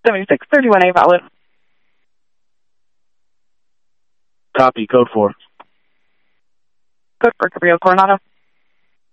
7631A valid. Copy, code 4. Code 4, Cabrillo Coronado.